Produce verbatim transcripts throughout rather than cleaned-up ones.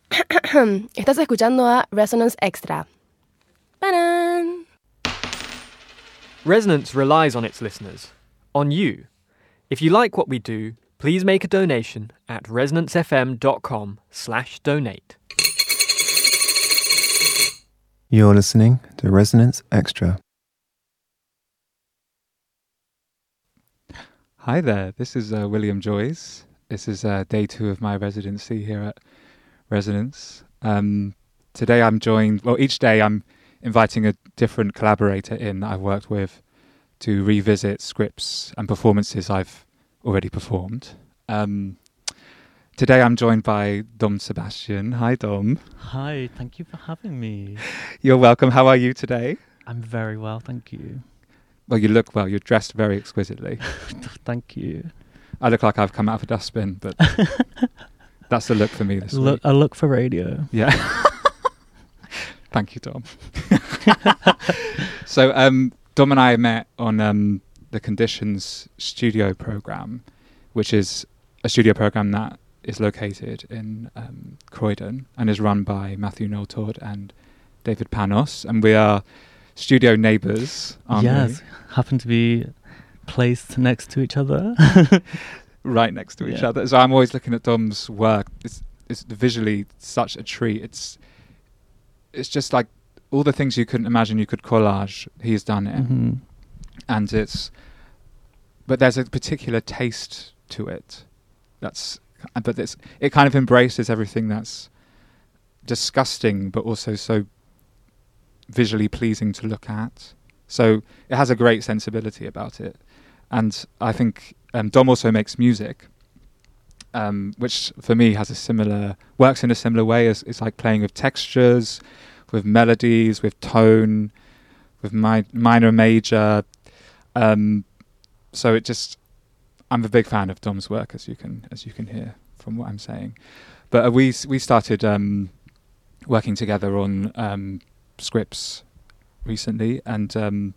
Estás escuchando a Resonance Extra. ¡Paran! Resonance relies on its listeners, on you. If you like what we do, please make a donation at resonancefm.com slash donate. You're listening to Resonance Extra. Hi there, this is uh, William Joyce. This is uh, day two of my residency here at Resonance. Um, today I'm joined, well, each day I'm inviting a different collaborator in that I've worked with to revisit scripts and performances I've already performed. Um, today I'm joined by Dom Sebastian. Hi, Dom. Hi, thank you for having me. You're welcome. How are you today? I'm very well, thank you. Well, you look well. You're dressed very exquisitely. Thank you. I look like I've come out of a dustbin, but that's the look for me this look, week. A look for radio. Yeah. Thank you, Dom. So, um, Dom and I met on um, the Conditions studio program, which is a studio program that is located in um, Croydon and is run by Matthew Noltord and David Panos. And we are studio neighbours, aren't yes, we? happen to be placed next to each other. Right next to each yeah. other. So I'm always looking at Dom's work. It's, it's visually such a treat. It's it's just like all the things you couldn't imagine you could collage, he's done it. Mm-hmm. And it's, but there's a particular taste to it. That's, but it's, it kind of embraces everything that's disgusting, but also so visually pleasing to look at. So it has a great sensibility about it. And I think um, Dom also makes music, um, which for me has a similar, works in a similar way. As it's like playing with textures, with melodies, with tone, with mi- minor, major. Um, so it just, I'm a big fan of Dom's work, as you can as you can hear from what I'm saying. But uh, we we started um, working together on um, scripts recently, and um,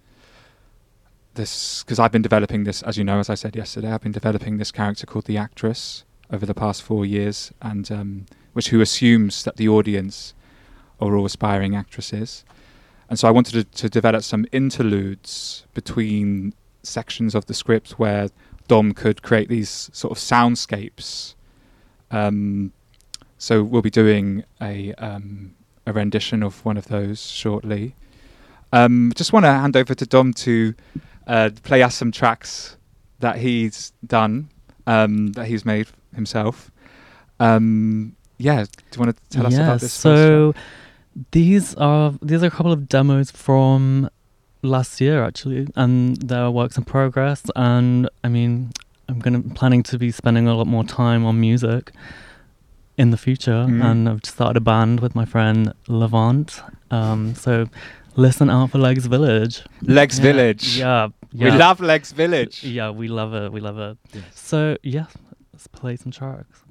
this because I've been developing this, as you know, as I said yesterday, I've been developing this character called the Actress over the past four years, and um, which who assumes that the audience are all aspiring actresses. And so I wanted to, to develop some interludes between sections of the script where Dom could create these sort of soundscapes. Um, so we'll be doing a um, a rendition of one of those shortly. Um, just want to hand over to Dom to uh, play us some tracks that he's done, um, that he's made himself. Um, yeah, do you want to tell yes, us about this? So these are these are a couple of demos from last year, actually, and they're works in progress. And I mean, I'm gonna planning to be spending a lot more time on music in the future, mm. and I've just started a band with my friend Levant. Um, so listen out for Legs Village. Legs yeah, Village. Yeah, We yeah. love Legs Village. Yeah, we love it. We love it. Yes. So yeah, let's play some tracks.